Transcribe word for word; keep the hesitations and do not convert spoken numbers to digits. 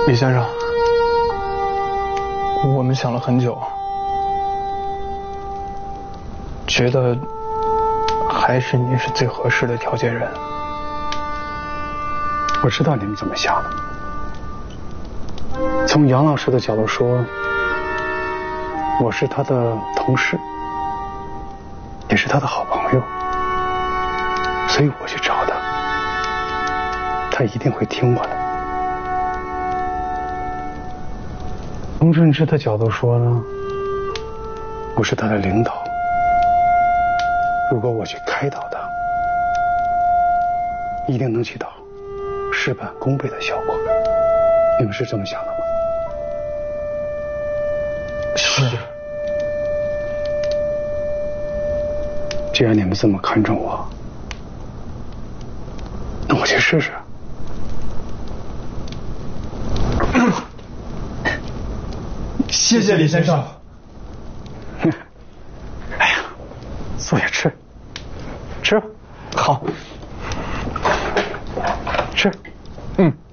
李先生，我们想了很久，觉得还是您是最合适的调解人。 我知道你们怎么想的。从杨老师的角度说，我是他的同事，也是他的好朋友，所以我去找他，他一定会听我的。从认知的角度说呢，我是他的领导，如果我去开导他，一定能起到事半功倍的效果。你们是这么想的吗？ 是。 既然你们这么看重我，那我去试试。 谢谢李先生。 哎呀，坐下吃，吃吧。 好， 吃。 嗯。